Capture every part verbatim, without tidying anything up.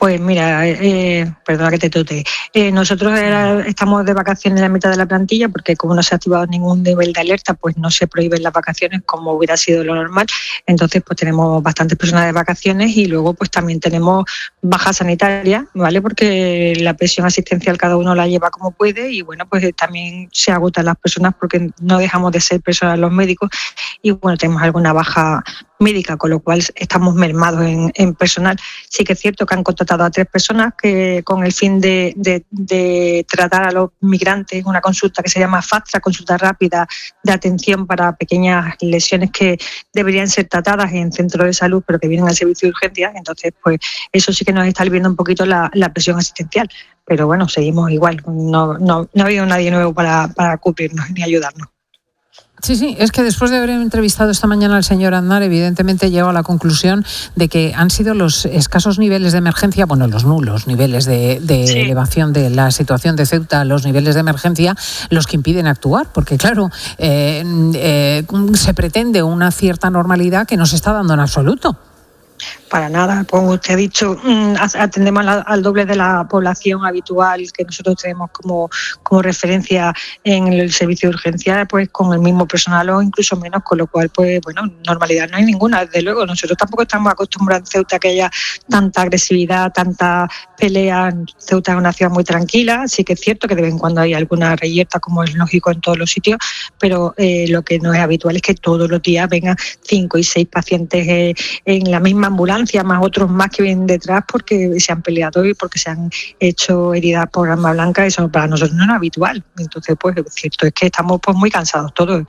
Pues mira, eh, perdona que te tutee. Eh, nosotros era, estamos de vacaciones en la mitad de la plantilla porque como no se ha activado ningún nivel de alerta, pues no se prohíben las vacaciones como hubiera sido lo normal. Entonces, pues tenemos bastantes personas de vacaciones y luego pues también tenemos baja sanitaria, ¿vale? Porque la presión asistencial cada uno la lleva como puede y bueno, pues también se agotan las personas porque no dejamos de ser personas los médicos y bueno, tenemos alguna baja médica, con lo cual estamos mermados en, en personal. Sí que es cierto que han contratado a tres personas que con el fin de, de, de tratar a los migrantes, una consulta que se llama FASTRA, consulta rápida de atención para pequeñas lesiones que deberían ser tratadas en centros de salud, pero que vienen al servicio de urgencias. Entonces, pues eso sí que nos está aliviando un poquito la, la presión asistencial. Pero bueno, seguimos igual. No, no, no ha habido nadie nuevo para, para cubrirnos ni ayudarnos. Sí, sí, es que después de haber entrevistado esta mañana al señor Aznar, evidentemente llego a la conclusión de que han sido los escasos niveles de emergencia, bueno, los nulos niveles de, de sí. elevación de la situación de Ceuta, los niveles de emergencia, los que impiden actuar, porque claro, eh, eh, se pretende una cierta normalidad que no se está dando en absoluto. Para nada, como usted ha dicho, atendemos al doble de la población habitual que nosotros tenemos como, como referencia en el servicio de urgencia, pues con el mismo personal o incluso menos, con lo cual, pues bueno, normalidad no hay ninguna, desde luego. Nosotros tampoco estamos acostumbrados en Ceuta a que haya tanta agresividad, tanta pelea. Ceuta es una ciudad muy tranquila, sí que es cierto que de vez en cuando hay alguna reyerta, como es lógico en todos los sitios, pero eh, lo que no es habitual es que todos los días vengan cinco y seis pacientes eh, en la misma ambulancia, más otros más que vienen detrás porque se han peleado y porque se han hecho heridas por arma blanca. Eso para nosotros no es habitual. Entonces, pues es cierto es que estamos pues muy cansados todos.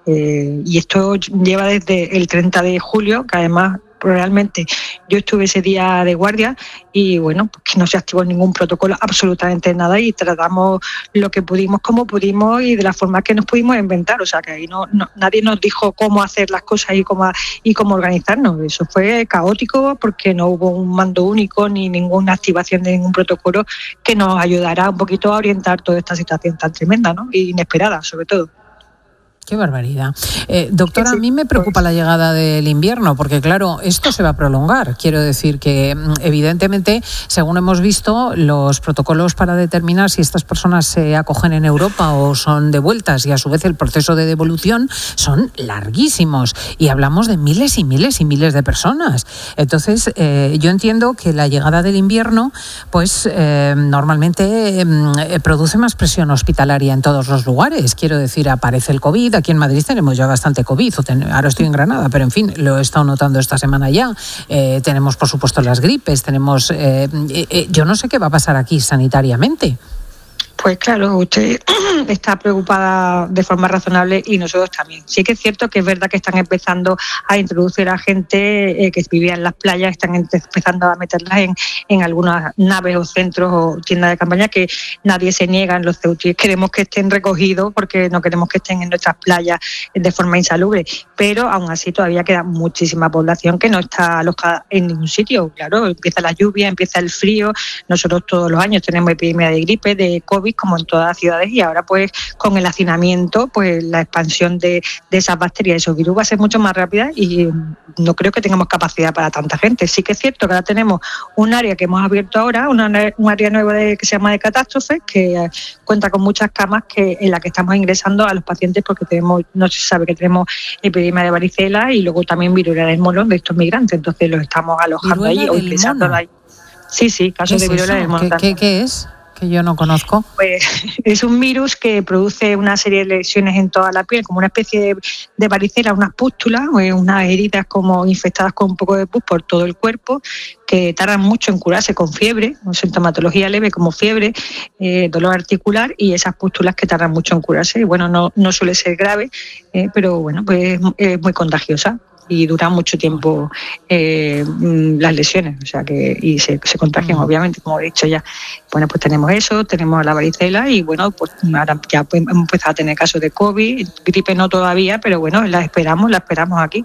Eh, y esto lleva desde el treinta de julio, que además realmente yo estuve ese día de guardia y bueno, pues que no se activó ningún protocolo, absolutamente nada, y tratamos lo que pudimos como pudimos y de la forma que nos pudimos inventar. O sea que ahí no, no nadie nos dijo cómo hacer las cosas y cómo y cómo organizarnos. Eso fue caótico porque no hubo un mando único ni ninguna activación de ningún protocolo que nos ayudara un poquito a orientar toda esta situación tan tremenda, ¿no? Y inesperada sobre todo. Qué barbaridad. Eh, doctora, a mí me preocupa la llegada del invierno, porque claro, esto se va a prolongar. Quiero decir que, evidentemente, según hemos visto, los protocolos para determinar si estas personas se acogen en Europa o son devueltas, y a su vez el proceso de devolución, son larguísimos. Y hablamos de miles y miles y miles de personas. Entonces, eh, yo entiendo que la llegada del invierno, pues, eh, normalmente eh, produce más presión hospitalaria en todos los lugares. Quiero decir, aparece el COVID. Aquí en Madrid tenemos ya bastante COVID, ahora estoy en Granada, pero en fin, lo he estado notando esta semana ya. Eh, tenemos, por supuesto, las gripes, tenemos... Eh, eh, yo no sé qué va a pasar aquí sanitariamente. Pues claro, usted está preocupada de forma razonable y nosotros también. Sí que es cierto que es verdad que están empezando a introducir a gente eh, que vivía en las playas, están empezando a meterlas en, en algunas naves o centros o tiendas de campaña, que nadie se niega en los ceutíes. Queremos que estén recogidos porque no queremos que estén en nuestras playas de forma insalubre, pero aún así todavía queda muchísima población que no está alojada en ningún sitio. Claro, empieza la lluvia, empieza el frío. Nosotros todos los años tenemos epidemia de gripe, de COVID, como en todas las ciudades, y ahora pues con el hacinamiento, pues la expansión de, de esas bacterias, esos virus va a ser mucho más rápida y no creo que tengamos capacidad para tanta gente. Sí que es cierto que ahora tenemos un área que hemos abierto ahora, una, un área nueva de, que se llama de catástrofes, que eh, cuenta con muchas camas que en la que estamos ingresando a los pacientes porque tenemos, no se sabe que tenemos epidemia de varicela y luego también viruela del mono de estos migrantes, entonces los estamos alojando ahí o ingresando ahí. Sí, sí, casos de viruela del mono. ¿Qué, qué, ¿Qué es? Que yo no conozco. Pues es un virus que produce una serie de lesiones en toda la piel, como una especie de, de varicela, unas pústulas, unas heridas como infectadas con un poco de pus por todo el cuerpo, que tardan mucho en curarse con fiebre, con sintomatología leve como fiebre, eh, dolor articular y esas pústulas que tardan mucho en curarse. Y bueno, no, no suele ser grave, eh, pero bueno, pues es, es muy contagiosa y duran mucho tiempo eh, las lesiones, o sea que y se, se contagian, uh-huh. obviamente, como he dicho ya. Bueno, pues tenemos eso, tenemos la varicela y bueno, pues ahora ya pues, hemos empezado a tener casos de COVID, gripe no todavía, pero bueno, la esperamos, la esperamos aquí.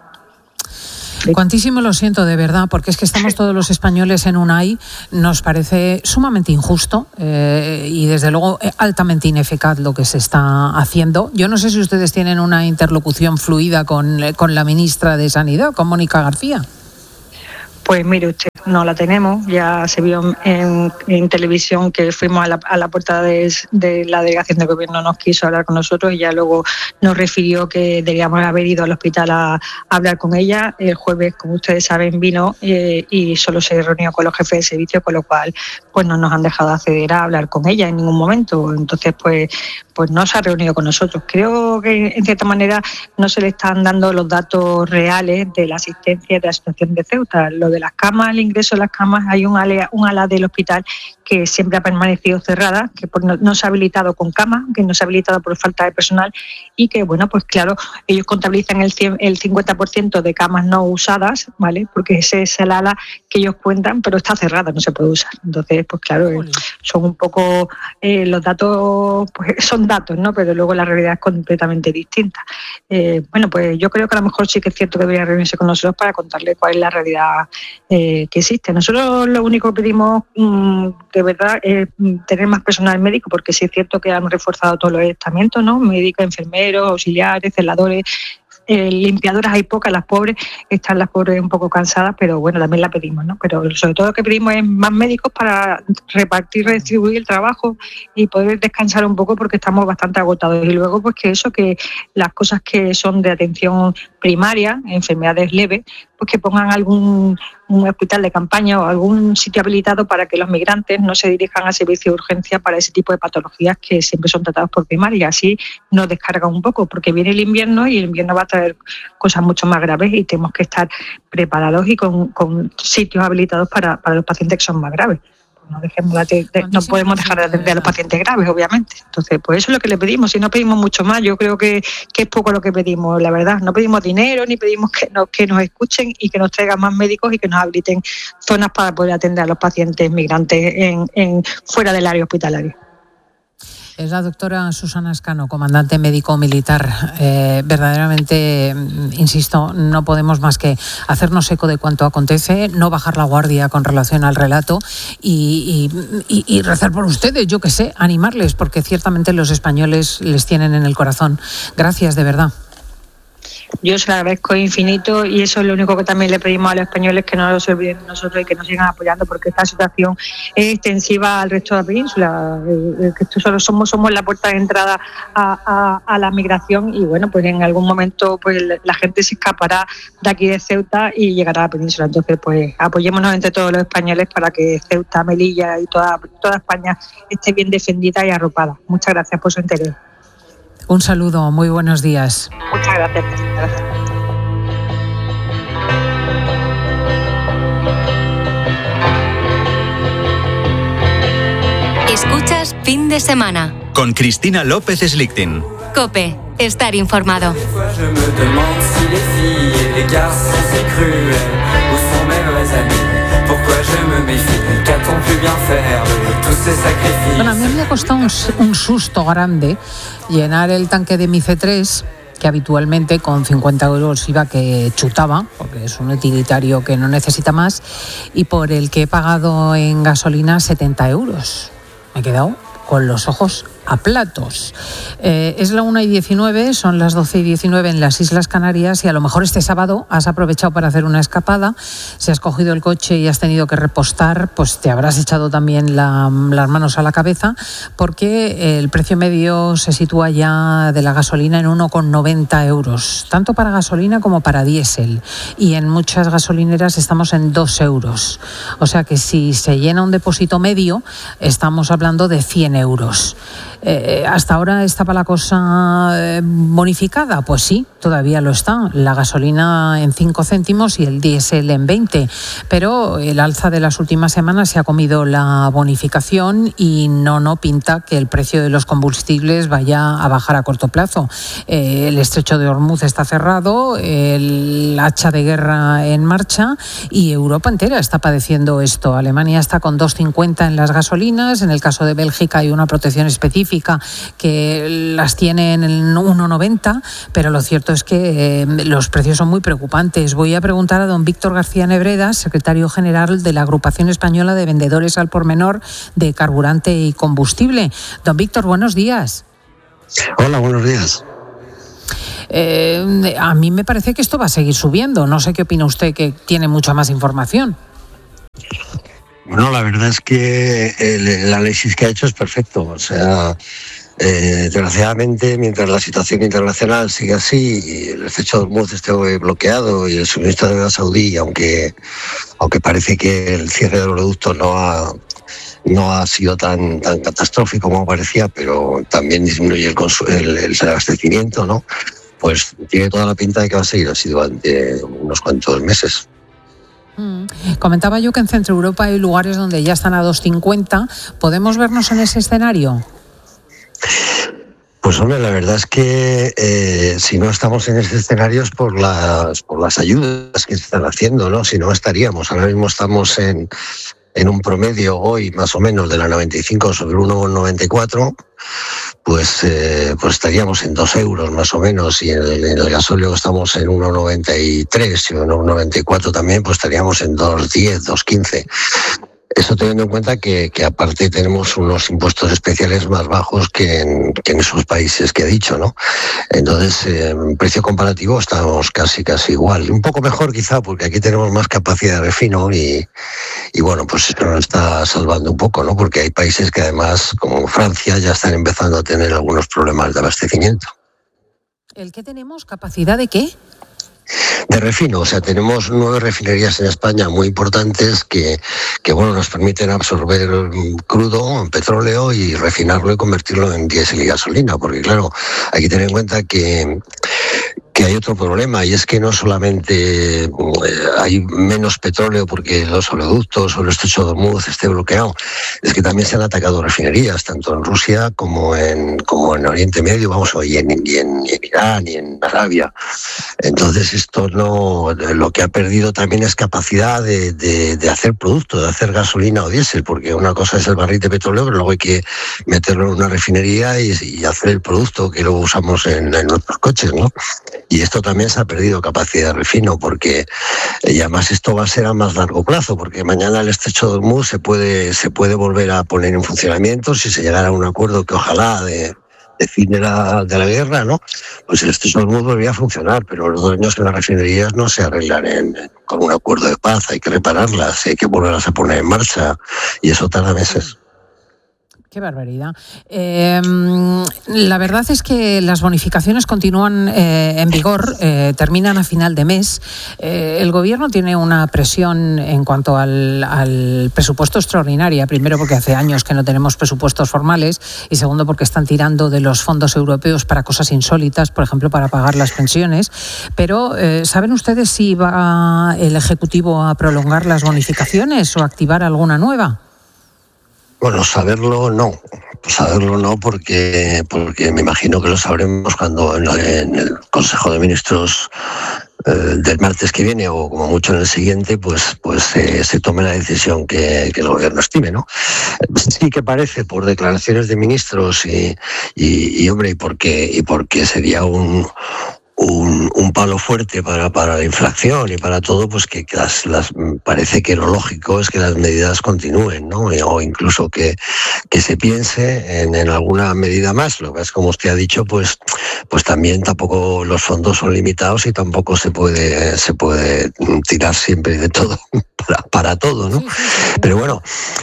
Cuantísimo lo siento, de verdad, porque es que estamos todos los españoles en UNAI, nos parece sumamente injusto eh, y desde luego altamente ineficaz lo que se está haciendo. Yo no sé si ustedes tienen una interlocución fluida con, con la ministra de Sanidad, con Mónica García. Pues mire usted, no la tenemos. Ya se vio en, en televisión que fuimos a la, a la puerta de, de la delegación de gobierno, nos quiso hablar con nosotros y ya luego nos refirió que debíamos haber ido al hospital a, a hablar con ella. El jueves, como ustedes saben, vino eh, y solo se reunió con los jefes de servicio, con lo cual pues no nos han dejado acceder a hablar con ella en ningún momento. Entonces pues, pues no se ha reunido con nosotros. Creo que en cierta manera no se le están dando los datos reales de la asistencia y de la situación de Ceuta. Lo de las camas, el ingreso de las camas, hay un ala, un ala del hospital que siempre ha permanecido cerrada, que no, no se ha habilitado con camas, que no se ha habilitado por falta de personal y que, bueno, pues claro, ellos contabilizan el, cien, el cincuenta por ciento de camas no usadas, ¿vale? Porque ese es el ala que ellos cuentan, pero está cerrada, no se puede usar. Entonces, pues claro, eh, son un poco, eh, los datos, pues son datos, ¿no? Pero luego la realidad es completamente distinta. Eh, bueno, pues yo creo que a lo mejor sí que es cierto que debería reunirse con nosotros para contarle cuál es la realidad eh, que existe. Nosotros lo único que pedimos mmm, de verdad es tener más personal médico, porque sí es cierto que han reforzado todos los estamentos, ¿no? Médicos, enfermeros, auxiliares, celadores. Eh, limpiadoras hay pocas, las pobres, están las pobres un poco cansadas, pero bueno, también la pedimos, ¿no? Pero sobre todo lo que pedimos es más médicos para repartir, redistribuir el trabajo y poder descansar un poco porque estamos bastante agotados. Y luego, pues que eso, que las cosas que son de atención primaria, enfermedades leves, pues que pongan algún un hospital de campaña o algún sitio habilitado para que los migrantes no se dirijan al servicio de urgencia para ese tipo de patologías que siempre son tratados por primaria. Así nos descarga un poco, porque viene el invierno y el invierno va a traer cosas mucho más graves y tenemos que estar preparados y con, con sitios habilitados para, para los pacientes que son más graves. No, dejemos de, de, no podemos dejar de atender a los pacientes graves, obviamente. Entonces, pues eso es lo que le pedimos. Si no pedimos mucho más, yo creo que, que es poco lo que pedimos, la verdad. No pedimos dinero, ni pedimos que nos, que nos escuchen y que nos traigan más médicos y que nos habiliten zonas para poder atender a los pacientes migrantes en, en fuera del área hospitalaria. Es la doctora Susana Escano, comandante médico militar. Eh, verdaderamente, insisto, no podemos más que hacernos eco de cuanto acontece, no bajar la guardia con relación al relato y, y, y rezar por ustedes, yo qué sé, animarles, porque ciertamente los españoles les tienen en el corazón. Gracias, de verdad. Yo se lo agradezco infinito y eso es lo único que también le pedimos a los españoles, que no nos olviden de nosotros y que nos sigan apoyando, porque esta situación es extensiva al resto de la península, eh, que solo somos somos la puerta de entrada a, a, a la migración y bueno, pues en algún momento pues la gente se escapará de aquí de Ceuta y llegará a la península. Entonces pues apoyémonos entre todos los españoles para que Ceuta, Melilla y toda, toda España esté bien defendida y arropada. Muchas gracias por su interés. Un saludo, muy buenos días. Muchas gracias. gracias. Escuchas Fin de Semana con Cristina López Slichting. COPE, estar informado. Bueno, a mí me ha costado un, un susto grande llenar el tanque de mi C tres, que habitualmente con cincuenta euros iba que chutaba, porque es un utilitario que no necesita más, y por el que he pagado en gasolina setenta euros. Me he quedado con los ojos a platos. Eh, es la una y diecinueve, son las doce y diecinueve en las Islas Canarias y a lo mejor este sábado has aprovechado para hacer una escapada. Si has cogido el coche y has tenido que repostar, pues te habrás echado también la, las manos a la cabeza, porque el precio medio se sitúa ya de la gasolina en uno con noventa euros, tanto para gasolina como para diésel, y en muchas gasolineras estamos en dos euros. O sea que si se llena un depósito medio, estamos hablando de cien euros. Eh, ¿Hasta ahora estaba la cosa eh, bonificada? Pues sí, todavía lo está. La gasolina en cinco céntimos y el diésel en veinte. Pero el alza de las últimas semanas se ha comido la bonificación y no, no pinta que el precio de los combustibles vaya a bajar a corto plazo. Eh, el estrecho de Hormuz está cerrado, el hacha de guerra en marcha y Europa entera está padeciendo esto. Alemania está con dos cincuenta en las gasolinas. En el caso de Bélgica hay una protección específica que las tiene en el uno noventa, pero lo cierto es que eh, los precios son muy preocupantes. Voy a preguntar a don Víctor García Nebreda, secretario general de la Agrupación Española de Vendedores al Por Menor de Carburante y Combustible. Don Víctor, buenos días. Hola, buenos días. Eh, a mí me parece que esto va a seguir subiendo. No sé qué opina usted, que tiene mucha más información. No, la verdad es que el, el análisis que ha hecho es perfecto. O sea, eh, desgraciadamente, mientras la situación internacional sigue así y el estrecho de Hormuz esté bloqueado y el suministro de gas saudí, aunque, aunque parece que el cierre del oleoducto no ha, no ha sido tan, tan catastrófico como parecía, pero también disminuye el, consu- el, el abastecimiento, ¿no? Pues tiene toda la pinta de que va a seguir así durante unos cuantos meses. Mm. Comentaba yo que en Centro Europa hay lugares donde ya están a dos cincuenta. ¿Podemos vernos en ese escenario? Pues hombre, la verdad es que eh, si no estamos en ese escenario es por las, por las ayudas que se están haciendo, ¿no? Si no estaríamos. Ahora mismo estamos en, en un promedio hoy más o menos de la noventa y cinco sobre uno coma noventa y cuatro. Pues, eh, pues estaríamos en dos euros más o menos, y en el, en el gasóleo estamos en uno coma noventa y tres y uno coma noventa y cuatro también, pues estaríamos en dos coma diez, dos coma quince. Eso teniendo en cuenta que, que aparte tenemos unos impuestos especiales más bajos que en, que en esos países que he dicho, ¿no? Entonces, eh, en precio comparativo estamos casi casi igual. Un poco mejor quizá porque aquí tenemos más capacidad de refino y, y bueno, pues eso nos está salvando un poco, ¿no? Porque hay países que además, como Francia, ya están empezando a tener algunos problemas de abastecimiento. ¿El qué tenemos? ¿Capacidad de qué? De refino, o sea, tenemos nueve refinerías en España muy importantes que, que bueno, nos permiten absorber crudo, petróleo y refinarlo y convertirlo en diésel y gasolina, porque claro, hay que tener en cuenta que que hay otro problema, y es que no solamente eh, hay menos petróleo porque los oleoductos o el estrecho de Hormuz esté bloqueado, es que también se han atacado refinerías, tanto en Rusia como en como en Oriente Medio, vamos, y en, y en, y en Irán y en Arabia. Entonces esto no, lo que ha perdido también es capacidad de, de, de hacer producto, de hacer gasolina o diésel, porque una cosa es el barril de petróleo, pero luego hay que meterlo en una refinería y, y hacer el producto que luego usamos en, en nuestros coches, ¿no? Y esto también se ha perdido capacidad de refino, porque y además esto va a ser a más largo plazo, porque mañana el estrecho de Hormuz se puede, se puede volver a poner en funcionamiento si se llegara a un acuerdo que ojalá de, de fin de la, de la guerra, ¿no? Pues el estrecho de Hormuz volvería a funcionar, pero los daños en las refinerías no se arreglan en, con un acuerdo de paz, hay que repararlas, hay que volverlas a poner en marcha, y eso tarda meses. Qué barbaridad. Eh, la verdad es que las bonificaciones continúan eh, en vigor, eh, terminan a final de mes. Eh, el Gobierno tiene una presión en cuanto al, al presupuesto extraordinaria, primero porque hace años que no tenemos presupuestos formales y segundo porque están tirando de los fondos europeos para cosas insólitas, por ejemplo, para pagar las pensiones. Pero, eh, ¿saben ustedes si va el Ejecutivo a prolongar las bonificaciones o activar alguna nueva? Bueno, saberlo no, saberlo no porque porque me imagino que lo sabremos cuando en, en el Consejo de Ministros eh, del martes que viene o como mucho en el siguiente, pues pues eh, se tome la decisión que, que el Gobierno estime, ¿no? Sí que parece por declaraciones de ministros y y, y hombre y porque y porque sería un Un, un palo fuerte para, para la inflación y para todo, pues que, que las, las parece que lo lógico es que las medidas continúen, ¿no? O incluso que, que se piense en, en alguna medida más. Lo que es, como usted ha dicho, pues, pues también tampoco los fondos son limitados y tampoco se puede, se puede tirar siempre de todo para, para todo, ¿no? Pero bueno,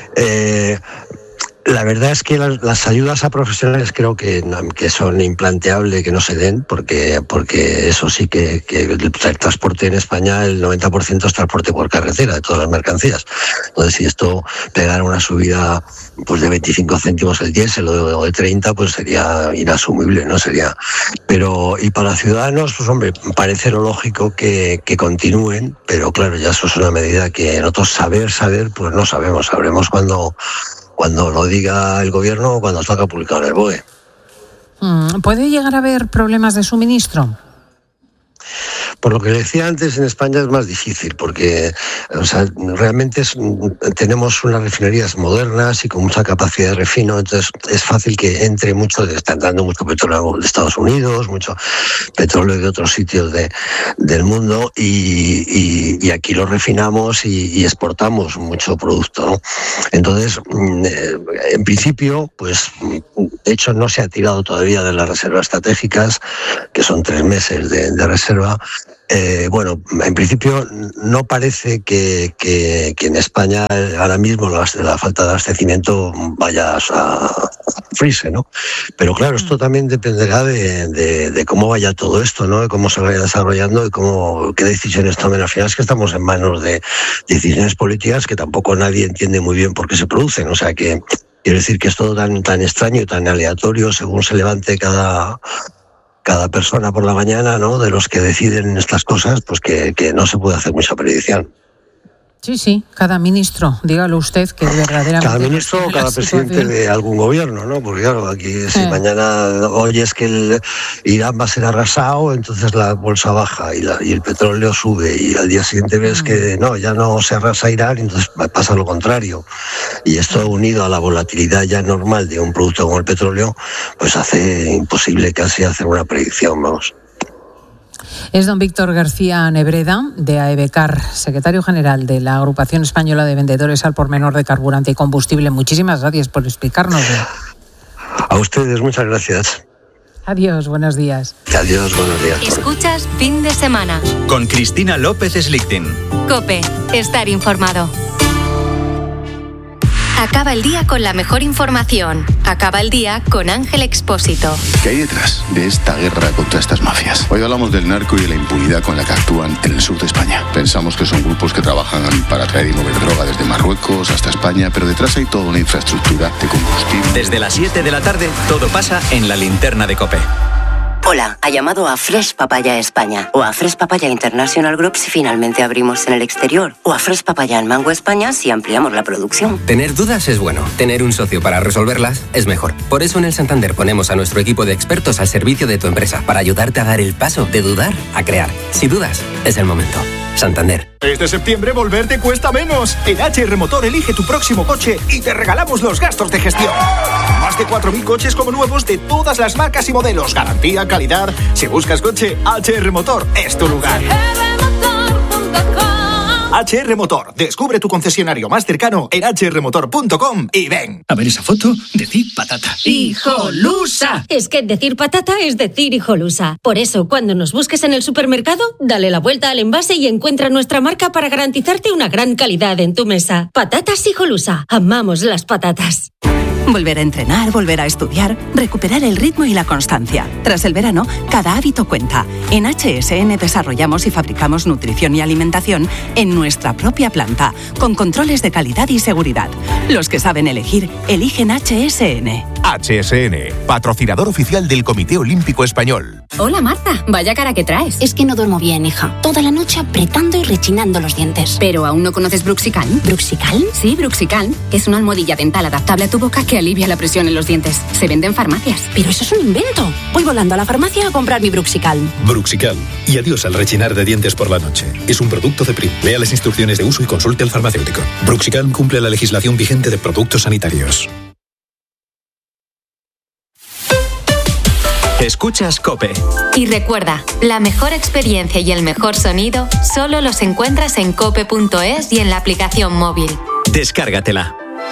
eh, la verdad es que las, las ayudas a profesionales creo que, que son implanteables que no se den, porque porque eso sí que, que el transporte en España, el noventa por ciento es transporte por carretera de todas las mercancías. Entonces, si esto pegara una subida pues de veinticinco céntimos el diésel o de treinta, pues sería inasumible, ¿no? Sería. Pero, y para ciudadanos, pues hombre, parece lo lógico que, que continúen, pero claro, ya eso es una medida que nosotros saber, saber, pues no sabemos, sabremos cuando cuando lo diga el Gobierno o cuando salga publicado en el B O E. ¿Puede llegar a haber problemas de suministro? Por lo que decía antes, en España es más difícil porque o sea, realmente es, tenemos unas refinerías modernas y con mucha capacidad de refino, entonces es fácil que entre mucho, están dando mucho petróleo de Estados Unidos, mucho petróleo de otros sitios de, del mundo y, y, y aquí lo refinamos y, y exportamos mucho producto, ¿no? Entonces, en principio, pues de hecho no se ha tirado todavía de las reservas estratégicas, que son tres meses de, de reserva. Eh, bueno, en principio no parece que, que, que en España ahora mismo la, la falta de abastecimiento vaya a frise, ¿no? Pero claro, esto también dependerá de, de, de cómo vaya todo esto, ¿no? De cómo se vaya desarrollando y cómo, qué decisiones tomen. Al final es que estamos en manos de decisiones políticas que tampoco nadie entiende muy bien por qué se producen. O sea que quiero decir que es todo tan, tan extraño y tan aleatorio según se levante cada... cada persona por la mañana, ¿no? De los que deciden estas cosas, pues que, que no se puede hacer mucha predicción. Sí, sí, cada ministro, dígalo usted, que verdaderamente... Cada ministro o cada presidente de algún gobierno, ¿no? Porque claro, aquí si eh. mañana oyes que el Irán va a ser arrasado, entonces la bolsa baja y, la, y el petróleo sube, y al día siguiente ves mm. que no, ya no se arrasa Irán, entonces pasa lo contrario. Y esto unido a la volatilidad ya normal de un producto como el petróleo, pues hace imposible casi hacer una predicción, vamos. Es don Víctor García Nebreda, de AEVECAR, secretario general de la Agrupación Española de Vendedores al Por Menor de Carburante y Combustible. Muchísimas gracias por explicárnoslo. A ustedes, muchas gracias. Adiós, buenos días. Adiós, buenos días. Escuchas Fin de Semana. Con Cristina López Slichting. COPE, estar informado. Acaba el día con la mejor información. Acaba el día con Ángel Expósito. ¿Qué hay detrás de esta guerra contra estas mafias? Hoy hablamos del narco y de la impunidad con la que actúan en el sur de España. Pensamos que son grupos que trabajan para traer y mover droga desde Marruecos hasta España, pero detrás hay toda una infraestructura de combustible. Desde las siete de la tarde, todo pasa en la linterna de COPE. Hola, ha llamado a Fresh Papaya España o a Fresh Papaya International Group si finalmente abrimos en el exterior, o a Fresh Papaya en Mango España si ampliamos la producción. Tener dudas es bueno, tener un socio para resolverlas es mejor. Por eso en el Santander ponemos a nuestro equipo de expertos al servicio de tu empresa para ayudarte a dar el paso de dudar a crear. Si dudas, es el momento. Santander. Este septiembre volver te cuesta menos. En H R Motor elige tu próximo coche y te regalamos los gastos de gestión. Más de cuatro mil coches como nuevos de todas las marcas y modelos. Garantía, calidad. Si buscas coche, H R Motor es tu lugar. H R Motor. Descubre tu concesionario más cercano en h r motor punto com y ven. A ver esa foto, decir patata. ¡Hijolusa! Es que decir patata es decir hijolusa. Por eso, cuando nos busques en el supermercado, dale la vuelta al envase y encuentra nuestra marca para garantizarte una gran calidad en tu mesa. Patatas Hijolusa. Amamos las patatas. Volver a entrenar, volver a estudiar, recuperar el ritmo y la constancia. Tras el verano, cada hábito cuenta. En H S N desarrollamos y fabricamos nutrición y alimentación en nuestra propia planta, con controles de calidad y seguridad. Los que saben elegir, eligen H S N. H S N, patrocinador oficial del Comité Olímpico Español. Hola Marta, vaya cara que traes. Es que no duermo bien, hija. Toda la noche apretando y rechinando los dientes. ¿Pero aún no conoces Bruxicalm? ¿Bruxicalm? Sí, Bruxicalm. Es una almohadilla dental adaptable a tu boca que alivia la presión en los dientes. Se vende en farmacias. Pero eso es un invento. Voy volando a la farmacia a comprar mi Bruxicalm. Bruxicalm. Y adiós al rechinar de dientes por la noche. Es un producto de Prim. Lea las instrucciones de uso y consulte al farmacéutico. Bruxicalm cumple la legislación vigente de productos sanitarios. Escuchas COPE. Y recuerda, la mejor experiencia y el mejor sonido solo los encuentras en cope punto es y en la aplicación móvil. Descárgatela.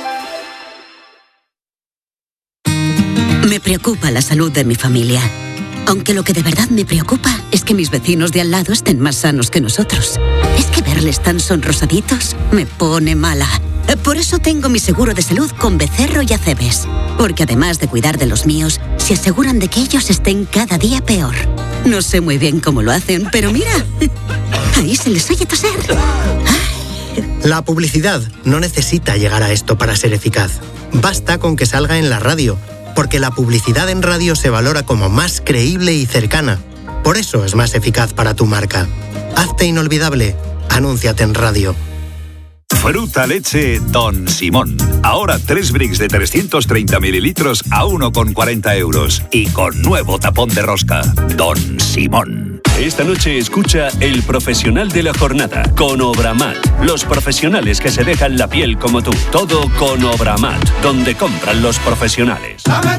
Me preocupa la salud de mi familia. Aunque lo que de verdad me preocupa es que mis vecinos de al lado estén más sanos que nosotros. Es que verles tan sonrosaditos me pone mala. Por eso tengo mi seguro de salud con Becerro y Acebes. Porque además de cuidar de los míos, se aseguran de que ellos estén cada día peor. No sé muy bien cómo lo hacen, pero mira, ahí se les oye toser. La publicidad no necesita llegar a esto para ser eficaz. Basta con que salga en la radio, porque la publicidad en radio se valora como más creíble y cercana. Por eso es más eficaz para tu marca. Hazte inolvidable. Anúnciate en radio. Fruta leche Don Simón. Ahora tres bricks de trescientos treinta mililitros a uno con cuarenta euros. Y con nuevo tapón de rosca. Don Simón. Esta noche escucha El Profesional de la Jornada con Obramat. Los profesionales que se dejan la piel como tú. Todo con Obramat, donde compran los profesionales.